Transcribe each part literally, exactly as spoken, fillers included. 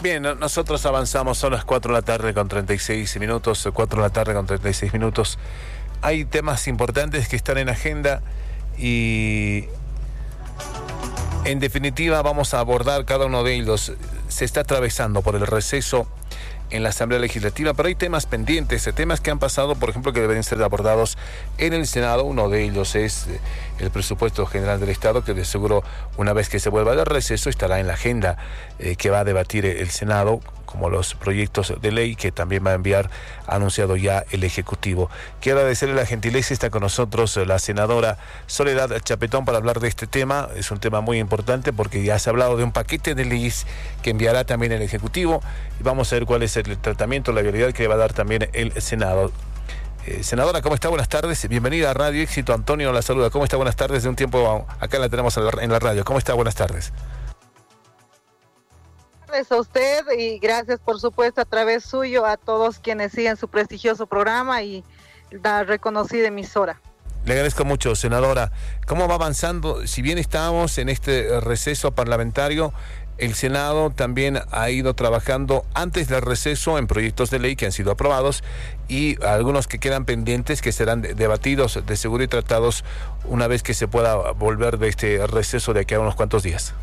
Bien, nosotros avanzamos, son las cuatro de la tarde con treinta y seis minutos, cuatro de la tarde con treinta y seis minutos. Hay temas importantes que están en agenda y en definitiva vamos a abordar cada uno de ellos. Se está atravesando por el receso en la Asamblea Legislativa, pero hay temas pendientes, temas que han pasado, por ejemplo, que deben ser abordados en el Senado. Uno de ellos es el presupuesto general del Estado, que de seguro una vez que se vuelva del receso estará en la agenda eh, que va a debatir el Senado, como los proyectos de ley que también va a enviar, ha anunciado ya el Ejecutivo. Quiero agradecerle la gentileza, está con nosotros la senadora Soledad Chapetón para hablar de este tema. Es un tema muy importante porque ya se ha hablado de un paquete de leyes que enviará también el Ejecutivo y vamos a ver cuál es el tratamiento, la vialidad que va a dar también el Senado. Eh, senadora, ¿cómo está? Buenas tardes. Bienvenida a Radio Éxito. Antonio la saluda. ¿Cómo está? Buenas tardes. De un tiempo acá la tenemos en la radio. ¿Cómo está? Buenas tardes. A usted y gracias por supuesto a través suyo a todos quienes siguen su prestigioso programa y la reconocida emisora. Le agradezco mucho, senadora. ¿Cómo va avanzando? Si bien estamos en este receso parlamentario, el Senado también ha ido trabajando antes del receso en proyectos de ley que han sido aprobados y algunos que quedan pendientes que serán debatidos de seguro y tratados una vez que se pueda volver de este receso de aquí a unos cuantos días.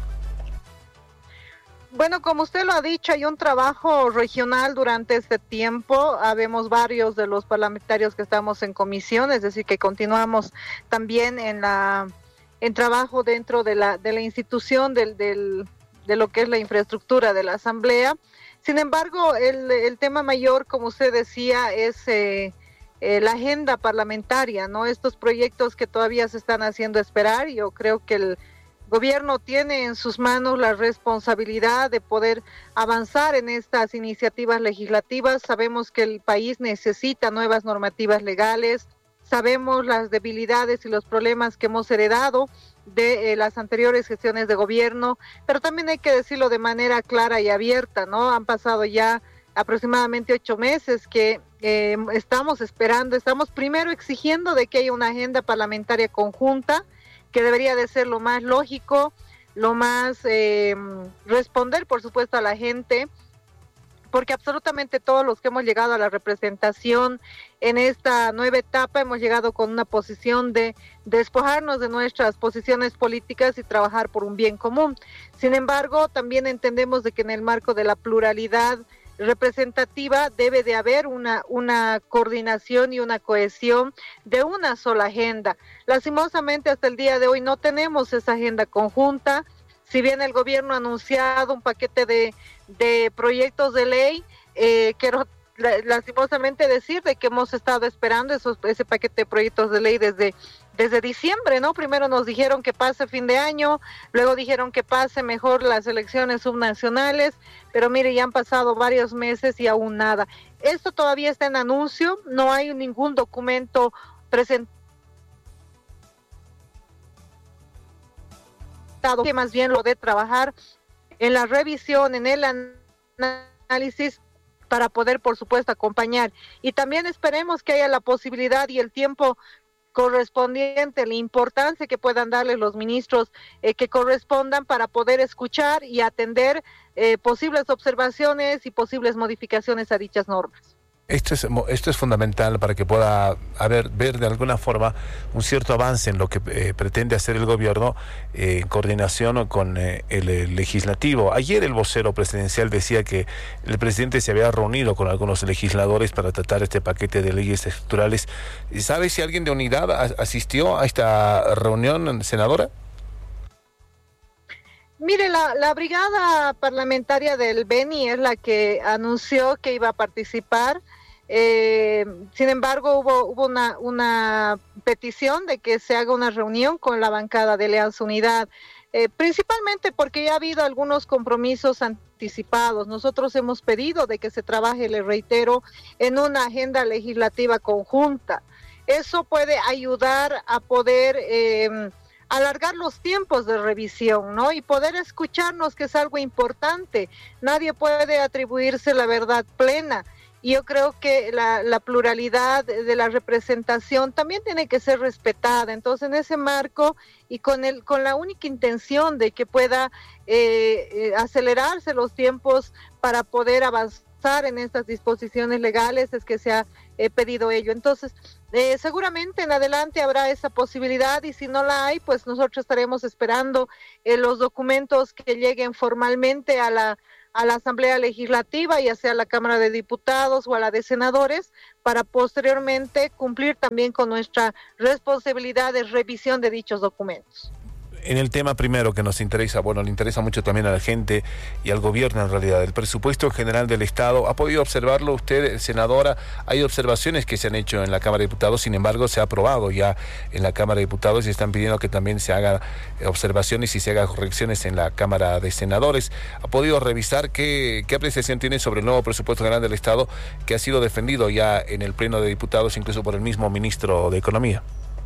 Bueno, como usted lo ha dicho, hay un trabajo regional durante este tiempo. Habemos varios de los parlamentarios que estamos en comisión, es decir, que continuamos también en la en trabajo dentro de la de la institución del, del de lo que es la infraestructura de la Asamblea. Sin embargo, el, el tema mayor, como usted decía, es eh, eh, la agenda parlamentaria, ¿no? Estos proyectos que todavía se están haciendo esperar. Yo creo que el gobierno tiene en sus manos la responsabilidad de poder avanzar en estas iniciativas legislativas. Sabemos que el país necesita nuevas normativas legales, sabemos las debilidades y los problemas que hemos heredado de eh, las anteriores gestiones de gobierno, pero también hay que decirlo de manera clara y abierta, ¿no? Han pasado ya aproximadamente ocho meses que eh, estamos esperando, estamos primero exigiendo de que haya una agenda parlamentaria conjunta, que debería de ser lo más lógico, lo más eh, responder, por supuesto, a la gente, porque absolutamente todos los que hemos llegado a la representación en esta nueva etapa hemos llegado con una posición de despojarnos de nuestras posiciones políticas y trabajar por un bien común. Sin embargo, también entendemos de que en el marco de la pluralidad representativa debe de haber una, una coordinación y una cohesión de una sola agenda. Lastimosamente hasta el día de hoy no tenemos esa agenda conjunta. Si bien el gobierno ha anunciado un paquete de, de proyectos de ley, eh, quiero lastimosamente decir de que hemos estado esperando esos, ese paquete de proyectos de ley desde desde diciembre, ¿no? Primero nos dijeron que pase fin de año, luego dijeron que pase mejor las elecciones subnacionales, pero mire, ya han pasado varios meses y aún nada. Esto todavía está en anuncio, no hay ningún documento presentado, que más bien lo de trabajar en la revisión, en el análisis, para poder, por supuesto, acompañar. Y también esperemos que haya la posibilidad y el tiempo correspondiente, la importancia que puedan darle los ministros eh, que correspondan para poder escuchar y atender eh, posibles observaciones y posibles modificaciones a dichas normas. Esto es, esto es fundamental para que pueda haber, ver de alguna forma un cierto avance en lo que eh, pretende hacer el gobierno eh, en coordinación con eh, el, el legislativo. Ayer el vocero presidencial decía que el presidente se había reunido con algunos legisladores para tratar este paquete de leyes estructurales. ¿Sabe si alguien de Unidad asistió a esta reunión, senadora? Mire, la, la brigada parlamentaria del Beni es la que anunció que iba a participar. Eh, sin embargo, hubo, hubo una, una petición de que se haga una reunión con la bancada de Alianza Unidad, eh, principalmente porque ya ha habido algunos compromisos anticipados. Nosotros hemos pedido de que se trabaje, le reitero, en una agenda legislativa conjunta. Eso puede ayudar a poder eh, alargar los tiempos de revisión, ¿no? Y poder escucharnos, que es algo importante. Nadie puede atribuirse la verdad plena. y yo creo que la, la pluralidad de la representación también tiene que ser respetada. Entonces, en ese marco y con el con la única intención de que pueda eh, eh, acelerarse los tiempos para poder avanzar en estas disposiciones legales, es que se ha eh, pedido ello. Entonces, eh, seguramente en adelante habrá esa posibilidad, y si no la hay, pues nosotros estaremos esperando eh, los documentos que lleguen formalmente a la a la Asamblea Legislativa, ya sea a la Cámara de Diputados o a la de Senadores, para posteriormente cumplir también con nuestra responsabilidad de revisión de dichos documentos. En el tema primero que nos interesa, bueno, le interesa mucho también a la gente y al gobierno en realidad, el presupuesto general del Estado. ¿Ha podido observarlo usted, senadora? Hay observaciones que se han hecho en la Cámara de Diputados, sin embargo se ha aprobado ya en la Cámara de Diputados y están pidiendo que también se hagan observaciones y se hagan correcciones en la Cámara de Senadores. ¿Ha podido revisar qué, qué apreciación tiene sobre el nuevo presupuesto general del Estado que ha sido defendido ya en el Pleno de Diputados, incluso por el mismo ministro de Economía?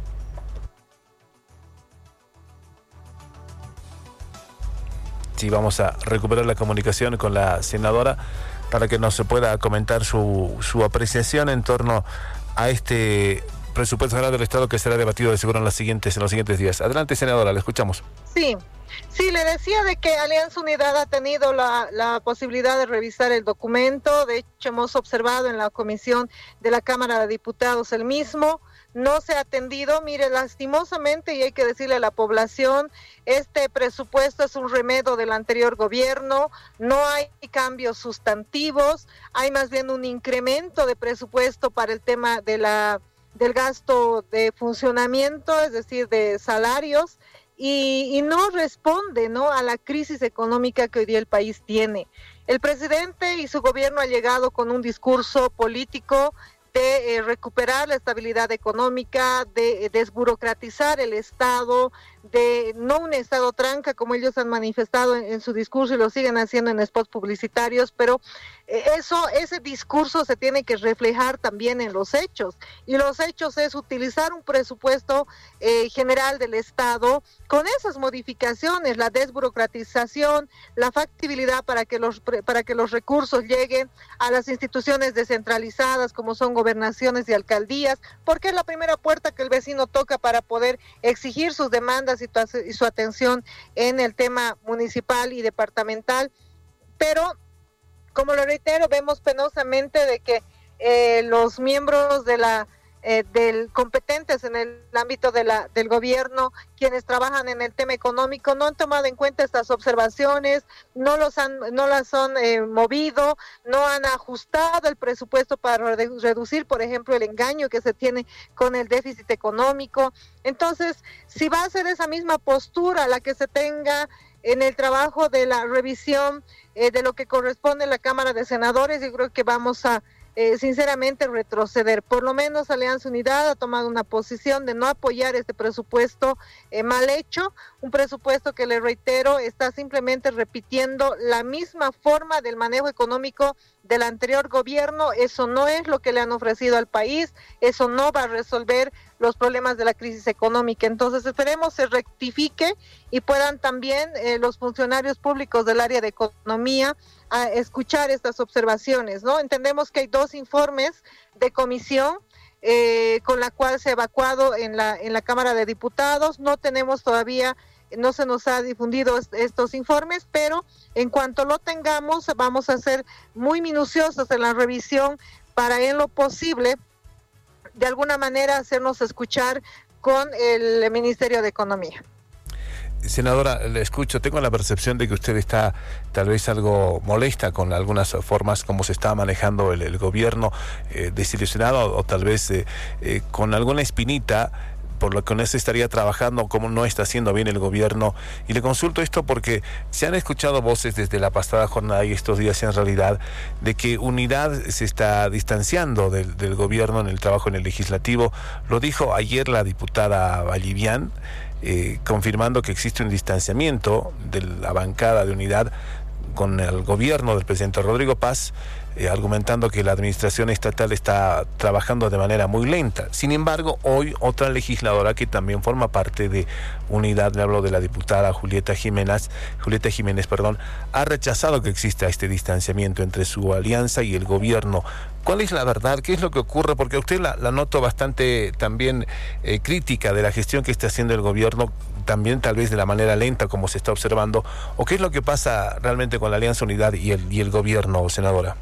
Sí, vamos a recuperar la comunicación con la senadora para que nos pueda comentar su, su apreciación en torno a este presupuesto general del Estado que será debatido de seguro en, las siguientes, en los siguientes días. Adelante, senadora, la escuchamos. Sí, sí, le decía de que Alianza Unidad ha tenido la, la posibilidad de revisar el documento. De hecho, hemos observado en la comisión de la Cámara de Diputados el mismo. No se ha atendido. Mire, lastimosamente, y hay que decirle a la población, este presupuesto es un remedio del anterior gobierno, no hay cambios sustantivos, hay más bien un incremento de presupuesto para el tema de la, del gasto de funcionamiento, es decir, de salarios, y, y no responde, ¿no?, a la crisis económica que hoy día el país tiene. El presidente y su gobierno han llegado con un discurso político de eh, recuperar la estabilidad económica, de eh, desburocratizar el Estado, de no un Estado tranca como ellos han manifestado en, en su discurso y lo siguen haciendo en spots publicitarios, pero eh, eso, ese discurso se tiene que reflejar también en los hechos, y los hechos es utilizar un presupuesto eh, general del Estado con esas modificaciones, la desburocratización, la factibilidad para que los para que los recursos lleguen a las instituciones descentralizadas como son gobernaciones y alcaldías, porque es la primera puerta que el vecino toca para poder exigir sus demandas y, tu, y su atención en el tema municipal y departamental. Pero, como lo reitero, vemos penosamente de que eh, los miembros de la Eh, del competentes en el ámbito de la del gobierno, quienes trabajan en el tema económico, no han tomado en cuenta estas observaciones, no los han no las han eh, movido, no han ajustado el presupuesto para redu- reducir, por ejemplo, el engaño que se tiene con el déficit económico. Entonces, si va a ser esa misma postura la que se tenga en el trabajo de la revisión eh, de lo que corresponde a la Cámara de Senadores, yo creo que vamos a Eh, sinceramente retroceder. Por lo menos Alianza Unidad ha tomado una posición de no apoyar este presupuesto eh, mal hecho, un presupuesto que, le reitero, está simplemente repitiendo la misma forma del manejo económico del anterior gobierno. Eso no es lo que le han ofrecido al país, eso no va a resolver los problemas de la crisis económica. Entonces esperemos se rectifique y puedan también eh, los funcionarios públicos del área de economía a escuchar estas observaciones, ¿no? Entendemos que hay dos informes de comisión eh, con la cual se ha evacuado en la en la Cámara de Diputados. No tenemos todavía, no se nos ha difundido est- estos informes, pero en cuanto lo tengamos vamos a ser muy minuciosos en la revisión para, en lo posible, de alguna manera hacernos escuchar con el Ministerio de Economía. Senadora, le escucho, tengo la percepción de que usted está tal vez algo molesta con algunas formas como se está manejando el, el gobierno, eh, desilusionado o, o tal vez eh, eh, con alguna espinita por lo que no se estaría trabajando, como no está haciendo bien el gobierno. Y le consulto esto porque se han escuchado voces desde la pasada jornada y estos días en realidad de que Unidad se está distanciando del, del gobierno en el trabajo en el legislativo. Lo dijo ayer la diputada Vallivian, eh, confirmando que existe un distanciamiento de la bancada de Unidad con el gobierno del presidente Rodrigo Paz, eh, argumentando que la administración estatal está trabajando de manera muy lenta. Sin embargo, hoy otra legisladora que también forma parte de Unidad, le hablo de la diputada Julieta Jiménez, Julieta Jiménez, perdón, ha rechazado que exista este distanciamiento entre su alianza y el gobierno. ¿Cuál es la verdad? ¿Qué es lo que ocurre? Porque usted la, la noto bastante también eh, crítica de la gestión que está haciendo el gobierno, también tal vez de la manera lenta como se está observando. ¿O qué es lo que pasa realmente con la Alianza Unidad y el, y el gobierno, senadora?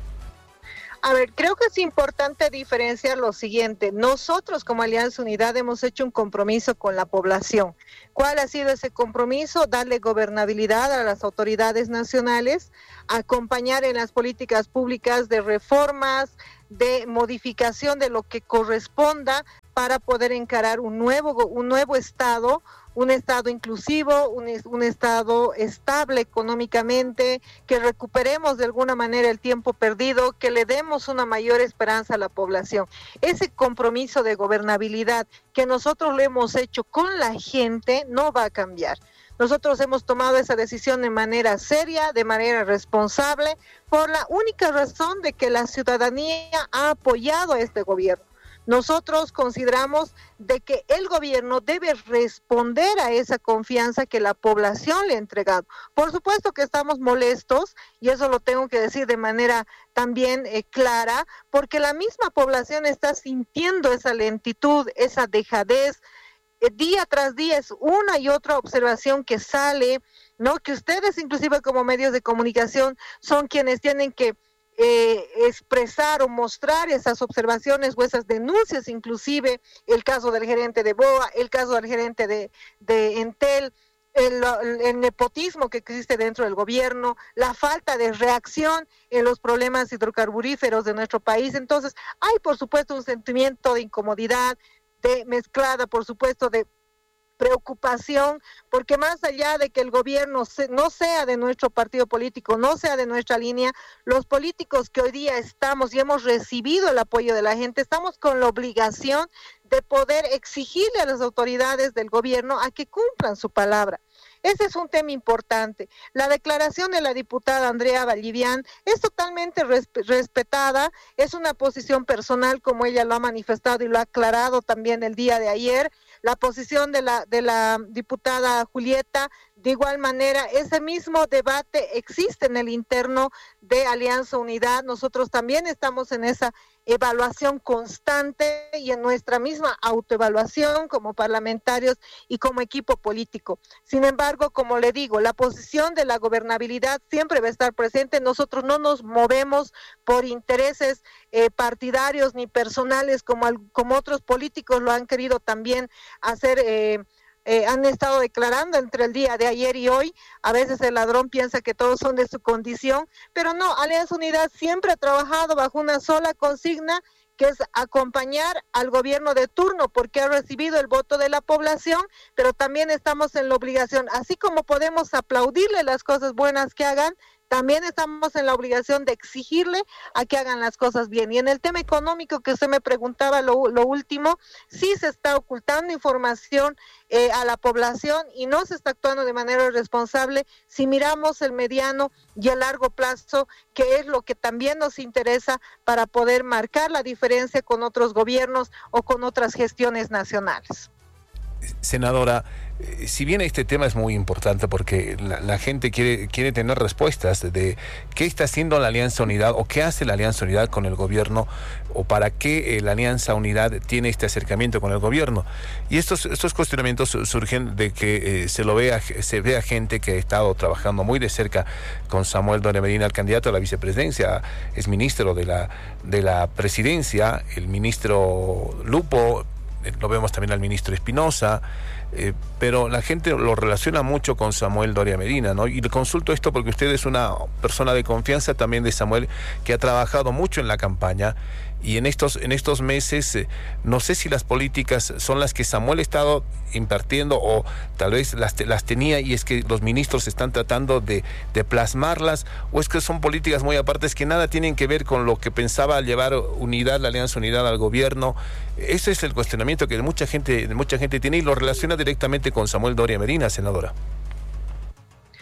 A ver, creo que es importante diferenciar lo siguiente. Nosotros como Alianza Unidad hemos hecho un compromiso con la población. ¿Cuál ha sido ese compromiso? Darle gobernabilidad a las autoridades nacionales, acompañar en las políticas públicas de reformas, de modificación de lo que corresponda para poder encarar un nuevo, un nuevo Estado, un Estado inclusivo, un, un Estado estable económicamente, que recuperemos de alguna manera el tiempo perdido, que le demos una mayor esperanza a la población. Ese compromiso de gobernabilidad que nosotros lo hemos hecho con la gente no va a cambiar. Nosotros hemos tomado esa decisión de manera seria, de manera responsable, por la única razón de que la ciudadanía ha apoyado a este gobierno. Nosotros consideramos de que el gobierno debe responder a esa confianza que la población le ha entregado. Por supuesto que estamos molestos, y eso lo tengo que decir de manera también eh, clara, porque la misma población está sintiendo esa lentitud, esa dejadez. Eh, día tras día es una y otra observación que sale, ¿no? Que ustedes inclusive como medios de comunicación son quienes tienen que Eh, expresar o mostrar esas observaciones o esas denuncias, inclusive el caso del gerente de B O A, el caso del gerente de, de Entel, el, el nepotismo que existe dentro del gobierno, la falta de reacción en los problemas hidrocarburíferos de nuestro país. Entonces hay por supuesto un sentimiento de incomodidad, de mezclada por supuesto de preocupación, porque más allá de que el gobierno se, no sea de nuestro partido político, no sea de nuestra línea, los políticos que hoy día estamos y hemos recibido el apoyo de la gente, estamos con la obligación de poder exigirle a las autoridades del gobierno a que cumplan su palabra. Ese es un tema importante. La declaración de la diputada Andrea Vallivian es totalmente resp- respetada, es una posición personal como ella lo ha manifestado y lo ha aclarado también el día de ayer. La posición de la, de la diputada Julieta, de igual manera, ese mismo debate existe en el interno de Alianza Unidad. Nosotros también estamos en esa evaluación constante y en nuestra misma autoevaluación como parlamentarios y como equipo político. Sin embargo, como le digo, la posición de la gobernabilidad siempre va a estar presente. Nosotros no nos movemos por intereses eh, partidarios ni personales como, como otros políticos lo han querido también hacer. Eh, Eh, han estado declarando entre el día de ayer y hoy. A veces el ladrón piensa que todos son de su condición, pero no, Alianza Unidad siempre ha trabajado bajo una sola consigna, que es acompañar al gobierno de turno, porque ha recibido el voto de la población, pero también estamos en la obligación, así como podemos aplaudirle las cosas buenas que hagan, también estamos en la obligación de exigirle a que hagan las cosas bien. Y en el tema económico que usted me preguntaba, lo, lo último, sí se está ocultando información eh, a la población y no se está actuando de manera responsable. Si miramos el mediano y el largo plazo, que es lo que también nos interesa para poder marcar la diferencia con otros gobiernos o con otras gestiones nacionales. Senadora, eh, si bien este tema es muy importante porque la, la gente quiere, quiere tener respuestas de qué está haciendo la Alianza Unidad o qué hace la Alianza Unidad con el gobierno o para qué eh, la Alianza Unidad tiene este acercamiento con el gobierno. Y estos, estos cuestionamientos surgen de que eh, se lo vea, se vea gente que ha estado trabajando muy de cerca con Samuel Doria Medina, el candidato a la vicepresidencia, es ministro de la, de la presidencia, el ministro Lupo, lo vemos también al ministro Espinosa, eh, pero la gente lo relaciona mucho con Samuel Doria Medina, ¿no? Y le consulto esto porque usted es una persona de confianza también de Samuel, que ha trabajado mucho en la campaña, y en estos, en estos meses, eh, no sé si las políticas son las que Samuel ha estado impartiendo o tal vez las, las tenía y es que los ministros están tratando de, de plasmarlas, o es que son políticas muy apartes que nada tienen que ver con lo que pensaba llevar Unidad, la Alianza Unidad al gobierno. Ese es el cuestionamiento que mucha gente, mucha gente tiene y lo relaciona directamente con Samuel Doria Medina, senadora.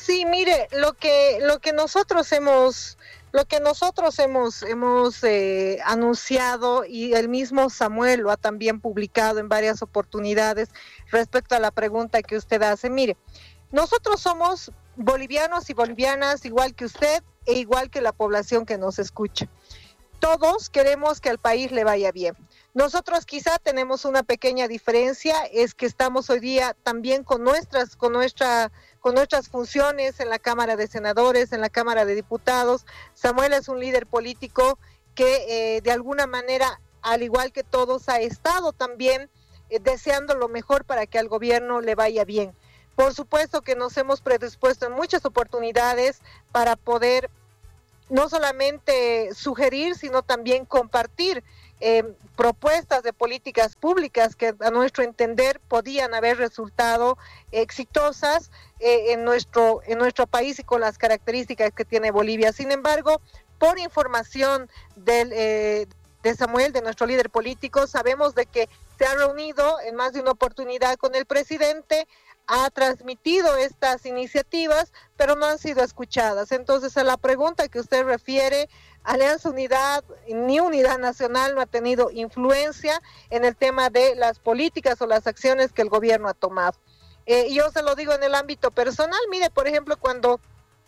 Sí, mire, lo que lo que nosotros hemos lo que nosotros hemos hemos eh, anunciado, y el mismo Samuel lo ha también publicado en varias oportunidades respecto a la pregunta que usted hace. Mire, nosotros somos bolivianos y bolivianas igual que usted e igual que la población que nos escucha. Todos queremos que al país le vaya bien. Nosotros quizá tenemos una pequeña diferencia, es que estamos hoy día también con nuestras, con nuestra, con nuestras funciones en la Cámara de Senadores, en la Cámara de Diputados. Samuel es un líder político que eh, de alguna manera, al igual que todos, ha estado también eh, deseando lo mejor para que al gobierno le vaya bien. Por supuesto que nos hemos predispuesto en muchas oportunidades para poder no solamente sugerir, sino también compartir eh, propuestas de políticas públicas que a nuestro entender podían haber resultado exitosas eh, en nuestro, en nuestro país y con las características que tiene Bolivia. Sin embargo, por información del, eh, de Samuel, de nuestro líder político, sabemos de que se ha reunido en más de una oportunidad con el presidente, ha transmitido estas iniciativas, pero no han sido escuchadas. Entonces, a la pregunta que usted refiere, Alianza Unidad ni Unidad Nacional no ha tenido influencia en el tema de las políticas o las acciones que el gobierno ha tomado. Eh, yo se lo digo en el ámbito personal. Mire, por ejemplo, cuando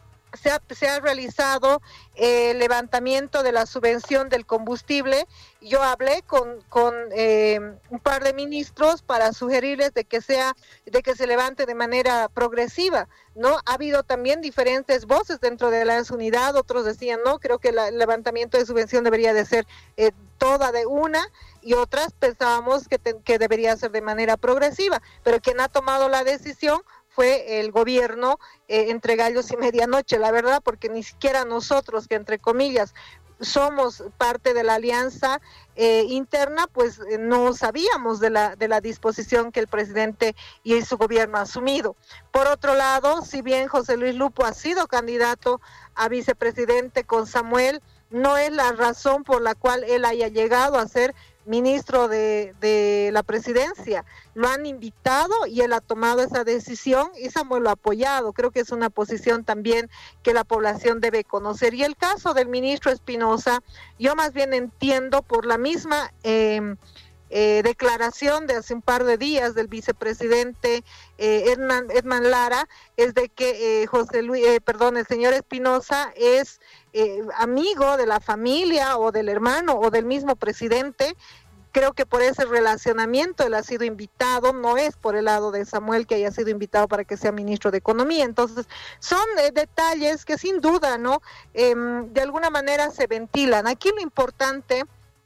Se ha, se ha realizado el eh, levantamiento de la subvención del combustible, yo hablé con, con eh, un par de ministros para sugerirles de que sea, de que se levante de manera progresiva, ¿no? Ha habido también diferentes voces dentro de la Alianza Unidad, otros decían, no, creo que la, el levantamiento de subvención debería de ser eh, toda de una, y otras pensábamos que, te, que debería ser de manera progresiva, pero quien ha tomado la decisión fue el gobierno eh, entre gallos y medianoche, la verdad, porque ni siquiera nosotros, que entre comillas somos parte de la alianza eh, interna, pues eh, no sabíamos de la, de la disposición que el presidente y su gobierno ha asumido. Por otro lado, si bien José Luis Lupo ha sido candidato a vicepresidente con Samuel, no es la razón por la cual él haya llegado a ser ministro de, de la presidencia. Lo han invitado y él ha tomado esa decisión y Samuel lo ha apoyado. Creo que es una posición también que la población debe conocer. Y el caso del ministro Espinosa, yo más bien entiendo por la misma eh, eh, declaración de hace un par de días del vicepresidente eh, Edman, Edman Lara, es de que eh, José Luis, eh, perdón, el señor Espinosa es eh, amigo de la familia o del hermano o del mismo presidente. Creo que por ese relacionamiento él ha sido invitado, no es por el lado de Samuel que haya sido invitado para que sea ministro de Economía. Entonces, son eh, detalles que sin duda, ¿no? Eh, de alguna manera se ventilan. Aquí lo importante,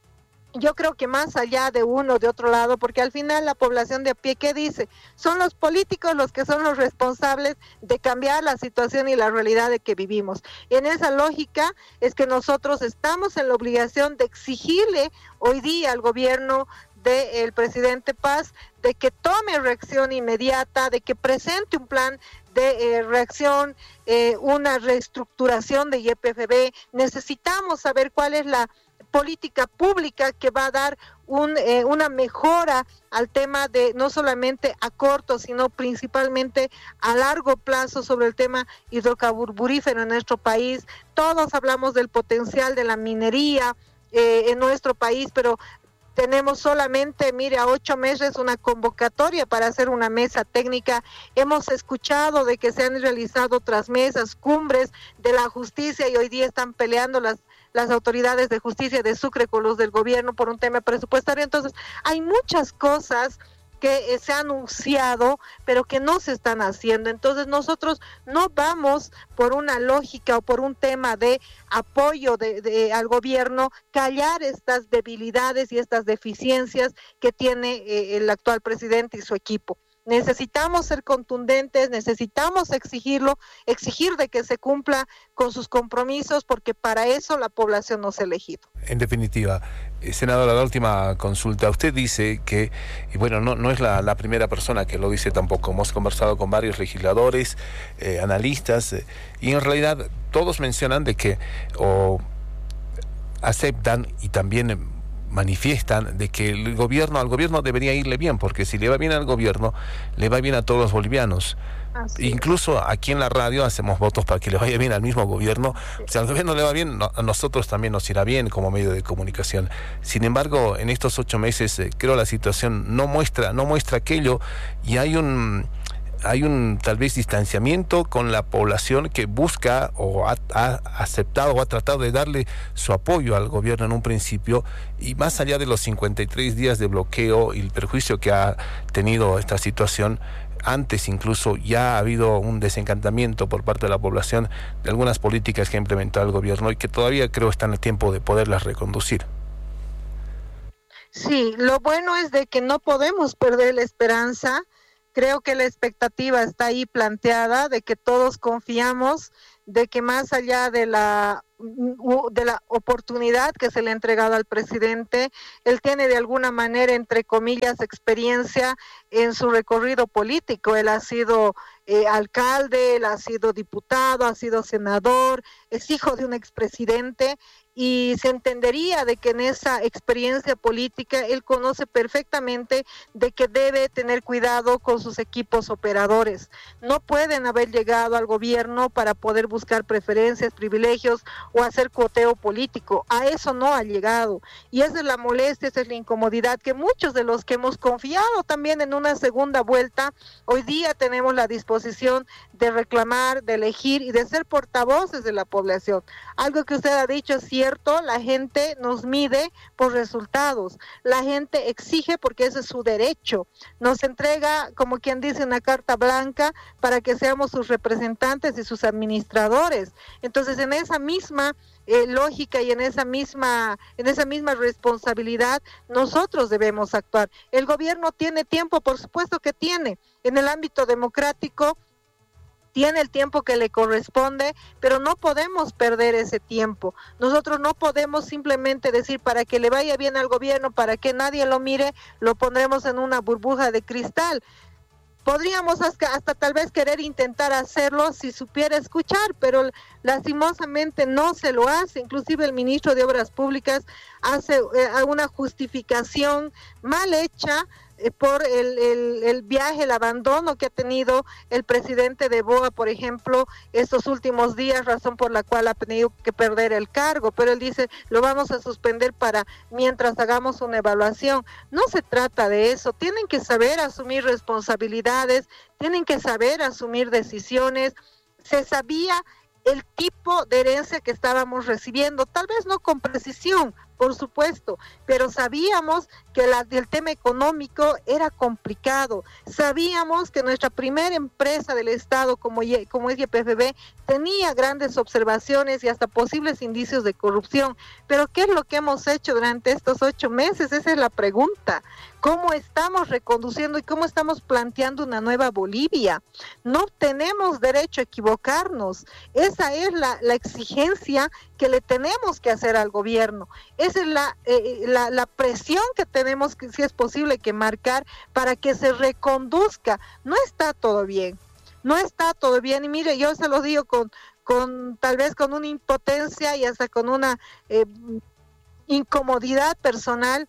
yo creo que más allá de uno, de otro lado, porque al final la población de a pie, ¿qué dice? Son los políticos los que son los responsables de cambiar la situación y la realidad de que vivimos. En esa lógica es que nosotros estamos en la obligación de exigirle hoy día al gobierno del presidente Paz de que tome reacción inmediata, de que presente un plan de eh, reacción, eh, una reestructuración de Y P F B. Necesitamos saber cuál es la política pública que va a dar un, eh, una mejora al tema de no solamente a corto, sino principalmente a largo plazo sobre el tema hidrocarburífero en nuestro país. Todos hablamos del potencial de la minería eh, en nuestro país, pero tenemos solamente, mire, a ocho meses una convocatoria para hacer una mesa técnica. Hemos escuchado de que se han realizado otras mesas, cumbres de la justicia, y hoy día están peleando las las autoridades de justicia de Sucre con los del gobierno por un tema presupuestario. Entonces, hay muchas cosas que eh, se han anunciado, pero que no se están haciendo. Entonces, nosotros no vamos por una lógica o por un tema de apoyo de, de, al gobierno, callar estas debilidades y estas deficiencias que tiene eh, el actual presidente y su equipo. Necesitamos ser contundentes, necesitamos exigirlo, exigir de que se cumpla con sus compromisos, porque para eso la población nos ha elegido. En definitiva, eh, senadora, la última consulta. Usted dice que, y bueno, no, no es la, la primera persona que lo dice tampoco. Hemos conversado con varios legisladores, eh, analistas, eh, y en realidad todos mencionan de que o aceptan y también manifiestan de que el gobierno, al gobierno debería irle bien, porque si le va bien al gobierno, le va bien a todos los bolivianos. Así Incluso es. Aquí en la radio hacemos votos para que le vaya bien al mismo gobierno. Sí. Si al gobierno le va bien, no, a nosotros también nos irá bien como medio de comunicación. Sin embargo, en estos ocho meses eh, creo la situación no muestra, no muestra aquello, y hay un hay un tal vez distanciamiento con la población que busca o ha, ha aceptado o ha tratado de darle su apoyo al gobierno en un principio, y más allá de los cincuenta y tres días de bloqueo y el perjuicio que ha tenido esta situación, antes incluso ya ha habido un desencantamiento por parte de la población de algunas políticas que ha implementado el gobierno y que todavía creo está en el tiempo de poderlas reconducir. Sí, lo bueno es de que no podemos perder la esperanza. Creo que la expectativa está ahí planteada, de que todos confiamos, de que más allá de la de la oportunidad que se le ha entregado al presidente, él tiene de alguna manera, entre comillas, experiencia en su recorrido político. Él ha sido eh, alcalde, él ha sido diputado, ha sido senador, es hijo de un expresidente, y se entendería de que en esa experiencia política él conoce perfectamente de que debe tener cuidado con sus equipos operadores. No pueden haber llegado al gobierno para poder buscar preferencias, privilegios o hacer cuoteo político. A eso no ha llegado, y esa es la molestia, esa es la incomodidad que muchos de los que hemos confiado también en una segunda vuelta, hoy día tenemos la disposición de reclamar, de elegir y de ser portavoces de la población. Algo que usted ha dicho es cierto, la gente nos mide por resultados, la gente exige porque ese es su derecho, nos entrega, como quien dice, una carta blanca para que seamos sus representantes y sus administradores. Entonces, en esa misma eh, lógica y en esa misma en esa misma responsabilidad nosotros debemos actuar. El gobierno tiene tiempo, por supuesto que tiene, en el ámbito democrático tiene el tiempo que le corresponde, pero no podemos perder ese tiempo. Nosotros no podemos simplemente decir para que le vaya bien al gobierno, para que nadie lo mire, lo pondremos en una burbuja de cristal. Podríamos hasta, hasta tal vez querer intentar hacerlo si supiera escuchar, pero lastimosamente no se lo hace. Inclusive el ministro de Obras Públicas hace eh, una justificación mal hecha eh, por el, el, el viaje, el abandono que ha tenido el presidente de B O A, por ejemplo, estos últimos días, razón por la cual ha tenido que perder el cargo, pero él dice, lo vamos a suspender para mientras hagamos una evaluación. No se trata de eso, tienen que saber asumir responsabilidades, tienen que saber asumir decisiones. Se sabía el tipo de herencia que estábamos recibiendo, tal vez no con precisión, por supuesto, pero sabíamos que la, el tema económico era complicado, sabíamos que nuestra primera empresa del Estado, como, como es Y P F B, tenía grandes observaciones y hasta posibles indicios de corrupción, pero ¿qué es lo que hemos hecho durante estos ocho meses? Esa es la pregunta. ¿Cómo estamos reconduciendo y cómo estamos planteando una nueva Bolivia? No tenemos derecho a equivocarnos. Esa es la, la exigencia que le tenemos que hacer al gobierno. Esa es la, eh, la, la presión que tenemos, que, si es posible, que marcar para que se reconduzca. No está todo bien, no está todo bien. Y mire, yo se lo digo con, con tal vez con una impotencia y hasta con una eh, incomodidad personal,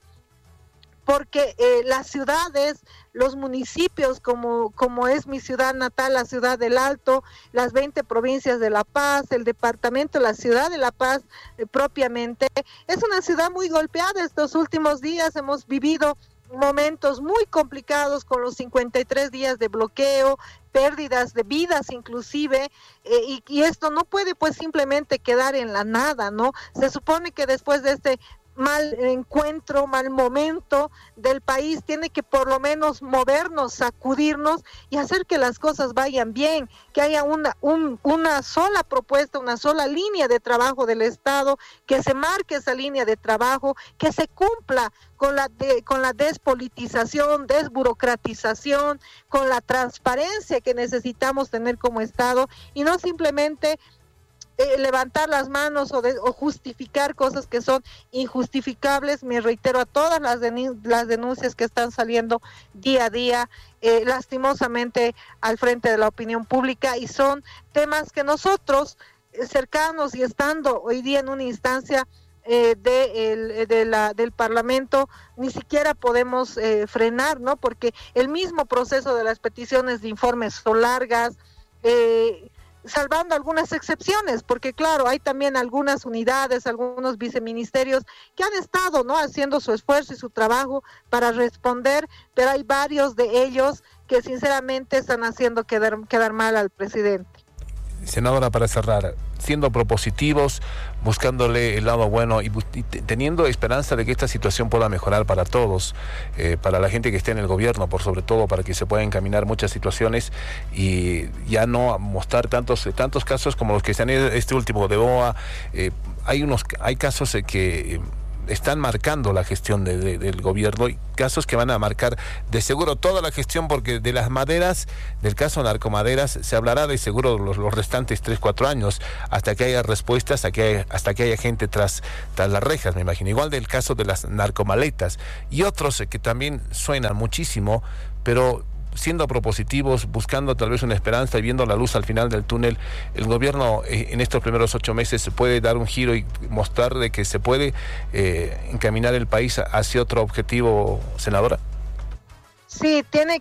porque eh, las ciudades, los municipios, como, como es mi ciudad natal, la ciudad del Alto, las veinte provincias de La Paz, el departamento, la ciudad de La Paz eh, propiamente, es una ciudad muy golpeada. Estos últimos días hemos vivido momentos muy complicados con los cincuenta y tres días de bloqueo, pérdidas de vidas inclusive, eh, y, y esto no puede pues simplemente quedar en la nada, ¿no? Se supone que después de este mal encuentro, mal momento del país, tiene que por lo menos movernos, sacudirnos y hacer que las cosas vayan bien, que haya una, un, una sola propuesta, una sola línea de trabajo del Estado, que se marque esa línea de trabajo, que se cumpla con la, de, con la despolitización, desburocratización, con la transparencia que necesitamos tener como Estado, y no simplemente Eh, levantar las manos o, de, o justificar cosas que son injustificables. Me reitero a todas las, den- las denuncias que están saliendo día a día, eh, lastimosamente al frente de la opinión pública, y son temas que nosotros, eh, cercanos y estando hoy día en una instancia eh, de el, de la, del Parlamento ni siquiera podemos eh, frenar, ¿no? Porque el mismo proceso de las peticiones de informes son largas, eh, salvando algunas excepciones, porque claro, hay también algunas unidades, algunos viceministerios que han estado, ¿no?, haciendo su esfuerzo y su trabajo para responder, pero hay varios de ellos que sinceramente están haciendo quedar, quedar mal al presidente. Senadora, para cerrar, siendo propositivos, buscándole el lado bueno y, y teniendo esperanza de que esta situación pueda mejorar para todos, eh, para la gente que esté en el gobierno, por sobre todo, para que se puedan encaminar muchas situaciones y ya no mostrar tantos tantos casos como los que se han ido, este último de B O A. Eh, hay unos hay casos eh, que... Eh, están marcando la gestión de, de, del gobierno y casos que van a marcar de seguro toda la gestión, porque de las maderas, del caso narcomaderas, se hablará de seguro los, los restantes tres, cuatro años, hasta que haya respuestas, hasta que haya, hasta que haya gente tras, tras las rejas, me imagino. Igual del caso de las narcomaletas y otros que también suenan muchísimo, pero siendo propositivos, buscando tal vez una esperanza y viendo la luz al final del túnel, el gobierno eh, en estos primeros ocho meses puede dar un giro y mostrar de que se puede eh, encaminar el país hacia otro objetivo, senadora. Sí, tiene